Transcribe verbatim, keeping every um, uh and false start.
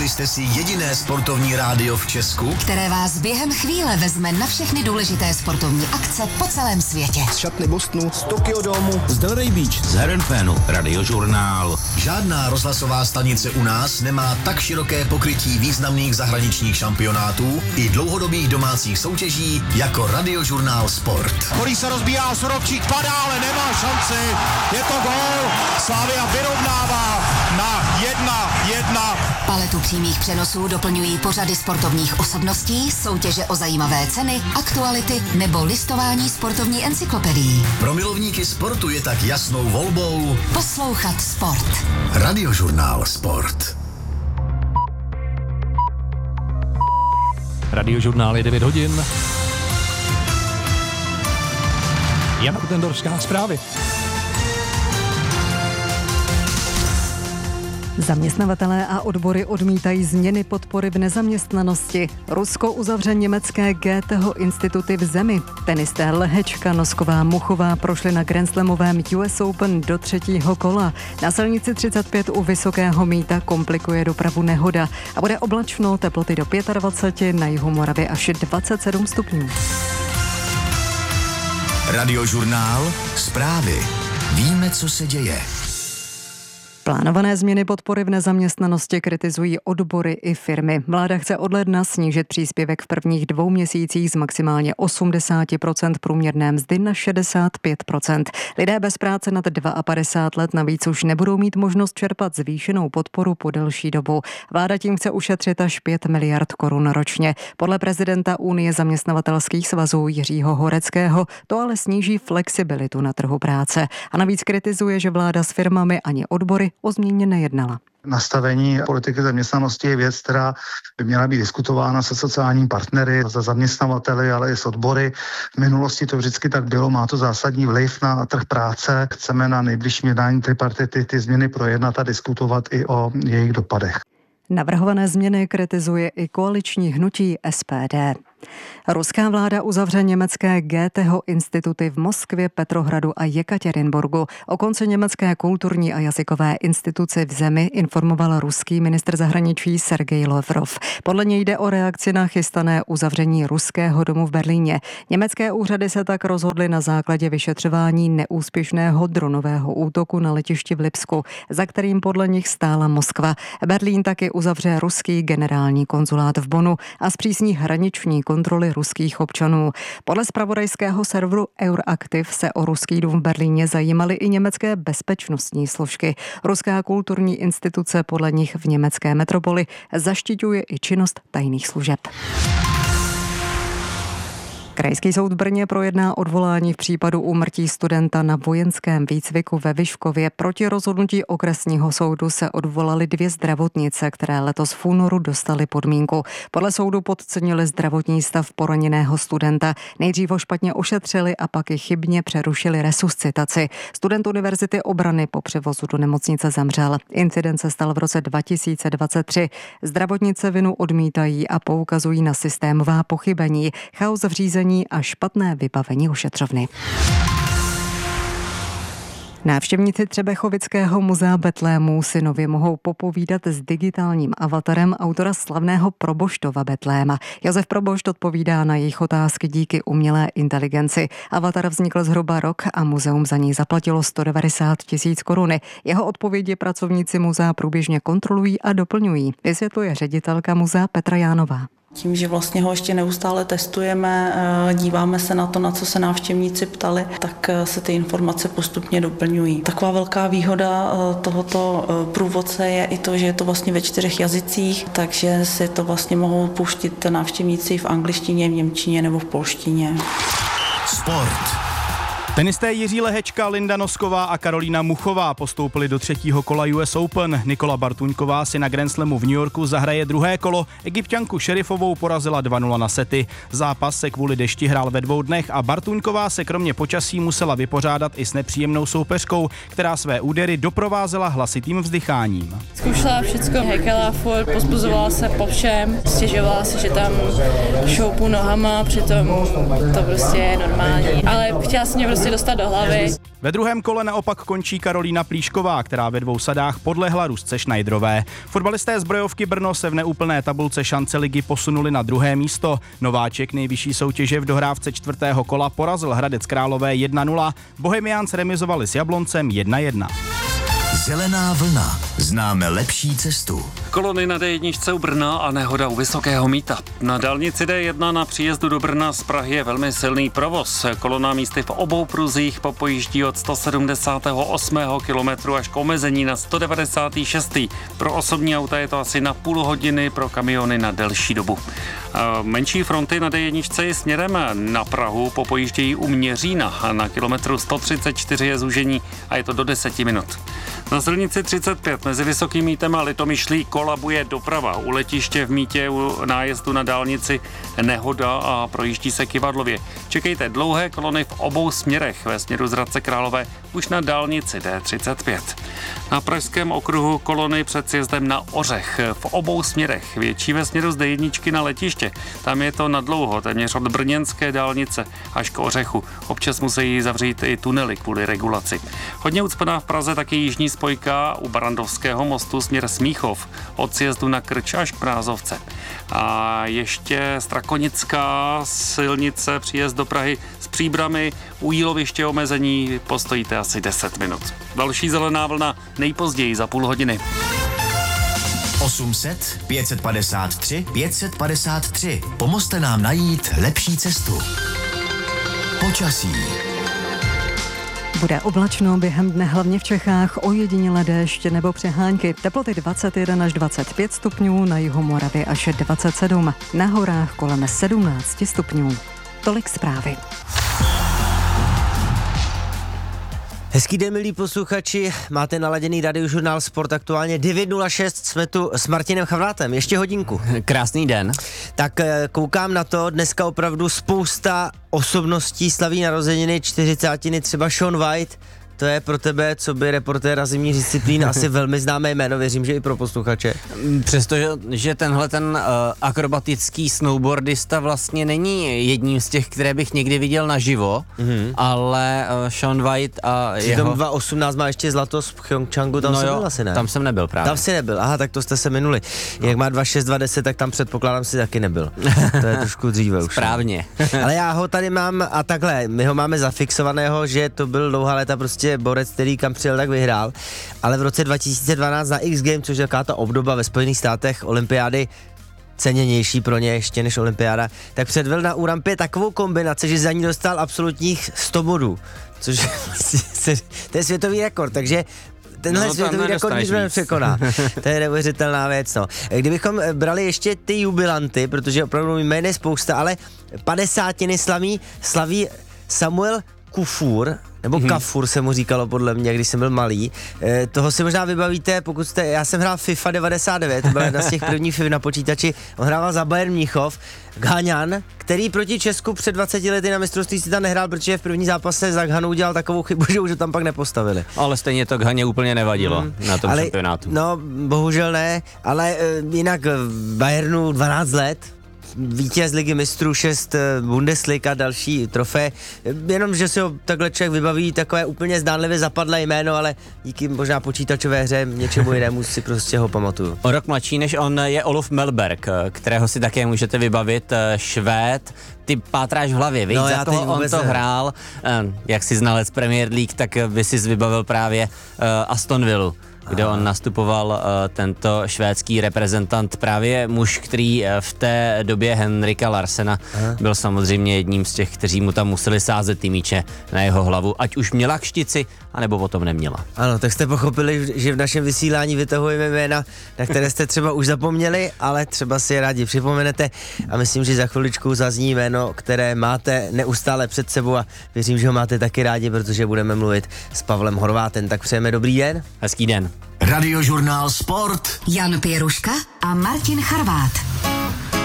Pustili jste si jediné sportovní rádio v Česku, které vás během chvíle vezme na všechny důležité sportovní akce po celém světě. Z šatny Bostonu, z Tokyo Domu, z Delray Beach, z Herenfénu, Radiožurnál. Žádná rozhlasová stanice u nás nemá tak široké pokrytí významných zahraničních šampionátů i dlouhodobých domácích soutěží jako Radiožurnál Sport. Který se rozbíjá, Sorobčík padá, ale nemá šanci. Je to gól. Slavia vyrovnává na jedna jedna. Paletu přímých přenosů doplňují pořady sportovních osobností, soutěže o zajímavé ceny, aktuality nebo listování sportovní encyklopedií. Pro milovníky sportu je tak jasnou volbou poslouchat sport. Radiožurnál Sport. Radiožurnál je devět hodin. Jana Kutendorská, zprávy. Zaměstnavatelé a odbory odmítají změny podpory v nezaměstnanosti. Rusko uzavře německé Goetheho instituty v zemi. Tenisté Lehečka, Nosková, Muchová prošli na grandslamovém U S Open do třetího kola. Na silnici třicet pět u Vysokého Mýta komplikuje dopravu nehoda a bude oblačno, teploty do dvacet pět, na jihu Moravy až dvacet sedm stupňů. Radiožurnál Zprávy. Víme, co se děje. Plánované změny podpory v nezaměstnanosti kritizují odbory i firmy. Vláda chce od ledna snížit příspěvek v prvních dvou měsících z maximálně osmdesát procent průměrné mzdy na šedesát pět procent. Lidé bez práce nad padesát dva let navíc už nebudou mít možnost čerpat zvýšenou podporu po delší dobu. Vláda tím chce ušetřit až pět miliard korun ročně. Podle prezidenta Unie zaměstnavatelských svazů Jiřího Horeckého to ale sníží flexibilitu na trhu práce. A navíc kritizuje, že vláda s firmami ani odbory o změně nejednala. Nastavení politiky zaměstnanosti je věc, která by měla být diskutována se sociálními partnery, se zaměstnavateli, ale i s odbory. V minulosti to vždycky tak bylo, má to zásadní vliv na trh práce. Chceme na nejbližším jednání tripartity ty změny projednat a diskutovat i o jejich dopadech. Navrhované změny kritizuje i koaliční hnutí S P D. Ruská vláda uzavře německé Goetheho instituty v Moskvě, Petrohradu a Jekatěrinburgu. O konci německé kulturní a jazykové instituce v zemi informoval ruský ministr zahraničí Sergej Lavrov. Podle něj jde o reakci na chystané uzavření ruského domu v Berlíně. Německé úřady se tak rozhodly na základě vyšetřování neúspěšného dronového útoku na letišti v Lipsku, za kterým podle nich stála Moskva. Berlín taky uzavře ruský generální konzulát v Bonnu a zpřísní hraniční kontroly ruských občanů. Podle zpravodajského serveru Euraktiv se o ruský dům v Berlíně zajímaly i německé bezpečnostní složky. Ruská kulturní instituce podle nich v německé metropoli zaštiťuje i činnost tajných služeb. Krajský soud v Brně projedná odvolání v případu úmrtí studenta na vojenském výcviku ve Vyškově. Proti rozhodnutí okresního soudu se odvolaly dvě zdravotnice, které letos v únoru dostaly podmínku. Podle soudu podcenili zdravotní stav poraněného studenta. Nejdřív ho špatně ošetřili a pak i chybně přerušili resuscitaci. Student Univerzity obrany po převozu do nemocnice zemřel. Incident se stal v roce dva tisíce dvacet tři. Zdravotnice vinu odmítají a poukazují na systémová pochybení, chaos v řízení a špatné vybavení ošetřovny. Návštěvníci Třebechovického muzea Betlému si nově mohou popovídat s digitálním avatarem autora slavného Proboštova Betléma. Josef Probošt odpovídá na jejich otázky díky umělé inteligenci. Avatar vznikl zhruba rok a muzeum za něj zaplatilo sto devadesát tisíc koruny. Jeho odpovědi pracovníci muzea průběžně kontrolují a doplňují, vysvětluje ředitelka muzea Petra Jánová. Tím, že vlastně ho ještě neustále testujeme, díváme se na to, na co se návštěvníci ptali, tak se ty informace postupně doplňují. Taková velká výhoda tohoto průvodce je i to, že je to vlastně ve čtyřech jazycích, takže si to vlastně mohou pouštět návštěvníci v angličtině, v němčině nebo v polštině. Sport. Tenisté Jiří Lehečka, Linda Nosková a Karolína Muchová postoupili do třetího kola U S Open. Nikola Bartuňková si na Grand Slamu v New Yorku zahraje druhé kolo. Egypťanku Šerifovou porazila dva nula na sety. Zápas se kvůli dešti hrál ve dvou dnech a Bartuňková se kromě počasí musela vypořádat i s nepříjemnou soupeřkou, která své údery doprovázela hlasitým vzdycháním. Zkoušela všecko, hekala furt, pozbuzovala se po všem, stěžovala si, že tam šoupu nohama, přitom to prostě je normální. Ale chtěla jsem mě prostě prostě dostat do hlavy. Ve druhém kole naopak končí Karolína Plíšková, která ve dvou sadách podlehla Rusce Šnajdrové. Fotbalisté z Brojovky Brno se v neúplné tabulce šance ligy posunuli na druhé místo. Nováček nejvyšší soutěže v dohrávce čtvrtého kola porazil Hradec Králové jedna nula. Bohemians remizovali s Jabloncem jedna jedna. Zelená vlna. Známe lepší cestu. Kolony na D jedna u Brna a nehoda u Vysokého Mýta. Na dálnici D jedna na příjezdu do Brna z Prahy je velmi silný provoz. Kolona místy v obou pruzích popojíždí od sto sedmdesátého osmého kilometru až k omezení na sto devadesátého šestého Pro osobní auta je to asi na půl hodiny, pro kamiony na delší dobu. Menší fronty na D jedna směrem na Prahu popojíždějí u Měřína. Na kilometru sto třicet čtyři je zúžení a je to do deseti minut. Na silnici třicet pět mezi Vysokým Mýtem a Litomyšlí kolabuje doprava. U letiště v Mýtě u nájezdu na dálnici nehoda a projíždí se Kyvadlově. Čekejte dlouhé kolony v obou směrech ve směru z Hradce Králové už na dálnici D třicet pět. Na pražském okruhu kolony před sjezdem na Ořech v obou směrech. Větší ve směru z D jedna na letiště. Tam je to nadlouho, téměř od brněnské dálnice až k Ořechu. Občas musí zavřít i tunely kvůli regulaci. Hodně ucpaná v Praze taky jižní spojka u Barandovského mostu směr Smíchov od sjezdu na Krč až k Brázovce. A ještě Strakonická silnice, příjezd do Prahy s Příbrami, u Jíloviště omezení, postojíte asi deset minut. Další zelená vlna nejpozději za půl hodiny. osm set, pět set padesát tři, pět set padesát tři. Pomozte nám najít lepší cestu. Počasí. Bude oblačno během dne hlavně v Čechách, ojedinělé déšť nebo přehánky. Teploty dvacet jedna až dvacet pět stupňů, na jihu Moravy až dvacet sedm, na horách kolem sedmnáct stupňů. Tolik zprávy. Hezký den, milí posluchači, máte naladěný Radiožurnál Sport, aktuálně devět nula šest, jsme tu s Martinem Chavlátem, ještě hodinku. Krásný den. Tak koukám na to, dneska opravdu spousta osobností slaví narozeniny, čtyřicátiny, třeba Shaun White. To je pro tebe, co by reportéra zimních disciplín, asi velmi známé jméno, věřím, že i pro posluchače. Přestože že tenhle ten uh, akrobatický snowboardista vlastně není jedním z těch, které bych někdy viděl naživo, mm-hmm. ale uh, Shaun White a Přitom jeho... dva tisíce osmnáct má ještě zlato z Pyeongchangu, tam no jsem jo, byl asi, ne? Tam jsem nebyl právě. Tam si nebyl, aha, tak to jste se minuli. No. Jak má dva šest dva deset, tak tam předpokládám si taky nebyl. To je trošku dříve už. Správně. Ale já ho tady mám a takhle, my ho máme zafixovaného, že to byl dlouhá léta prostě borec, který kam přijel, tak vyhrál, ale v roce dva tisíce dvanáct na X Games, což je taková ta obdoba ve Spojených státech, olympiády ceněnější pro ně ještě než olympiáda, tak předvedl na úrampě takovou kombinaci, že za ní dostal absolutních sto bodů, což to je světový rekord, takže tenhle no, světový rekord nikdo nepřekoná. To je neuvěřitelná věc, no. Kdybychom brali ještě ty jubilanty, protože opravdu jméno je spousta, ale padesátiny slaví, slaví Samuel Kufur, nebo mm-hmm. Kafur se mu říkalo podle mě, když jsem byl malý. E, toho si možná vybavíte, pokud jste, já jsem hrál FIFA devadesát devět, to byla jedna z těch prvních FIFA na počítači, on hrával za Bayern Mnichov, Ghaňan, který proti Česku před dvaceti lety na mistrovství světa nehrál, protože v první zápase za Ghanu udělal takovou chybu, že už ho tam pak nepostavili. Ale stejně to Ghaně úplně nevadilo mm. na tom ale, šampionátu. No, bohužel ne, ale e, jinak v Bayernu dvanáct let, vítěz ligy mistrů, šest Bundesliga a další trofé, jenom, že si ho takhle člověk vybaví takové úplně zdánlivě zapadlé jméno, ale díky možná počítačové hře něčemu jinému si prostě ho pamatuju. O rok mladší než on je Olof Mellberg, kterého si také můžete vybavit, Švéd. Ty pátráš v hlavě, víš, no, za koho on to hrál, jak si znalec Premier League, tak by si vybavil právě Aston Villu, kde on nastupoval uh, tento švédský reprezentant, právě muž, který uh, v té době Henrika Larsena Aha. byl samozřejmě jedním z těch, kteří mu tam museli sázet ty míče na jeho hlavu, ať už měla kštici, anebo o tom neměla. Ano, tak jste pochopili, že v našem vysílání vytahujeme jména, na které jste třeba už zapomněli, ale třeba si je rádi připomenete a myslím, že za chviličku zazní jméno, které máte neustále před sebou a věřím, že ho máte taky rádi, protože budeme mluvit s Pavlem Horvátem. Tak přejeme dobrý den. Hezký den. Radiožurnál Sport. Jan Pěruška a Martin Charvát.